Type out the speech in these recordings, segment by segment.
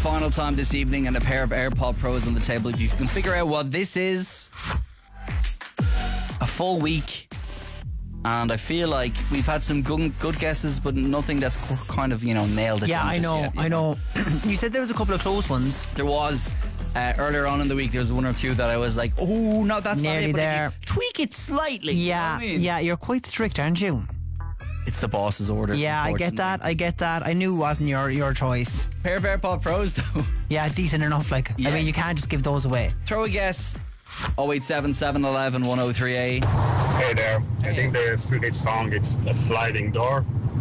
final time this evening and a pair of AirPod Pros on the table. If you can figure out what this is, a full week. And I feel like we've had some good guesses, but nothing that's kind of, nailed it. Yeah, I know. You said there was a couple of close ones. There was. Earlier on in the week, there was one or two that I was like, oh, no, that's nearly not it. But there. if you tweak it slightly. Yeah, yeah, you're quite strict, aren't you? It's the boss's orders. Yeah, I get that. I knew it wasn't your choice. Pair of AirPod Pros, though. Yeah, decent enough. I mean, you can't just give those away. Throw a guess. 087 711 1038. Hey there. I think the Swedish song, it's a sliding door.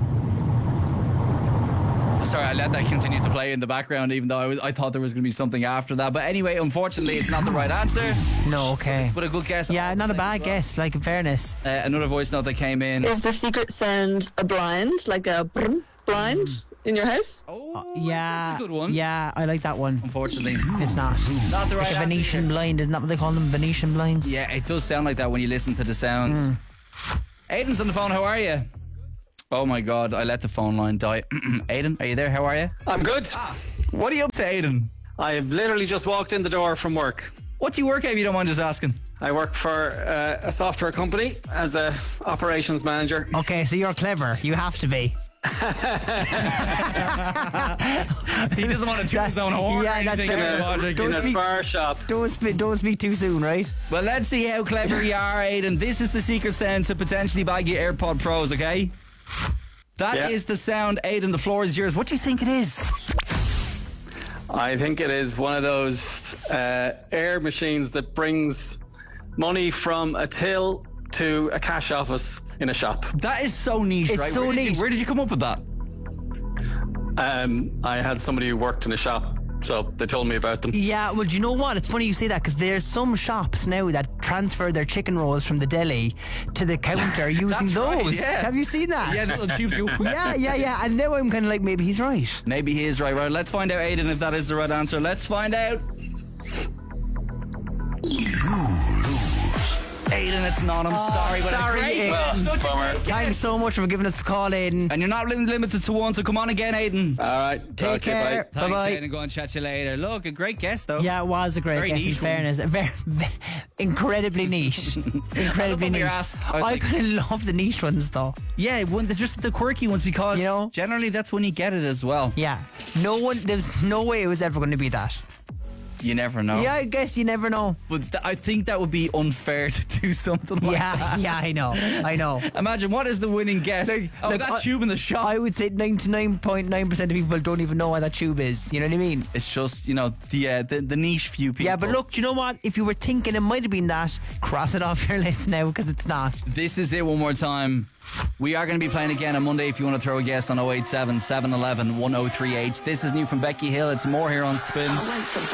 Sorry, I let that continue to play in the background, even though I thought there was going to be something after that. But anyway, unfortunately, it's not the right answer. No, okay. But a good guess. Yeah, not a bad guess, in fairness. Another voice note that came in. Is the secret sound a blind, like a blind in your house? Oh, yeah. That's a good one. Yeah, I like that one. Unfortunately, it's not. Not the right like a answer. Venetian blind, isn't that what they call them? Venetian blinds? Yeah, it does sound like that when you listen to the sounds. Aiden's on the phone, how are you? Oh my God, I let the phone line die. Aiden, are you there? How are you? I'm good. What are you up to, Aiden? I have literally just walked in the door from work. What do you work at, if you don't mind just asking? I work for a software company as a operations manager. Okay, so you're clever. You have to be. He doesn't want to toot his own horn. Yeah, or anything. In a spar shop. Don't speak too soon, right? Well, let's see how clever you are, Aiden. This is the secret sound to potentially bag you AirPod Pros, okay? That is the sound, Aiden. The floor is yours. What do you think it is? I think it is one of those air machines that brings money from a till to a cash office in a shop. That is so niche, It's right? so niche. Where did you come up with that? I had somebody who worked in a shop, so they told me about them. Yeah, well, do you know what? It's funny you say that because there's some shops now that transfer their chicken rolls from the deli to the counter using those. Right, yeah. Have you seen that? Yeah, the little tubes go. Yeah. And now I'm kind of like, maybe he's right. Maybe he is right. Right, let's find out, Aiden, if that is the right answer. Let's find out. Aiden, it's not. I'm sorry, but sorry, Aiden. Thanks so much for giving us a call, Aiden. And you're not limited to one, so come on again, Aiden. All right. Take care. Thanks, Bye-bye. Aiden. Go and chat to you later. Look, a great guess, though. Yeah, it was a great Very guess, in niche fairness. Very, incredibly niche. Incredibly niche. I kind of love the niche ones, though. Yeah, they're just the quirky ones because generally that's when you get it as well. Yeah. There's no way it was ever going to be that. You never know. Yeah, I guess you never know. But I think that would be unfair to do something like that. Yeah, I know. Imagine, what is the winning guess? That tube in the shop. I would say 99.9% of people don't even know what that tube is. You know what I mean? It's just, the niche few people. Yeah, but look, do you know what? If you were thinking it might have been that, cross it off your list now because it's not. This is it one more time. We are going to be playing again on Monday if you want to throw a guess on 087 711 1038. This is new from Becky Hill. It's more here on Spin.